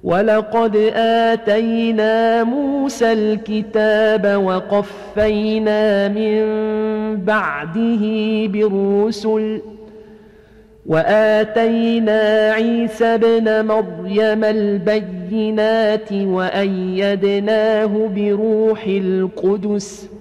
ولقد آتينا موسى الكتاب وقفينا من بعده بالرسل وآتينا عيسى ابن مريم البينات وأيدناه بروح القدس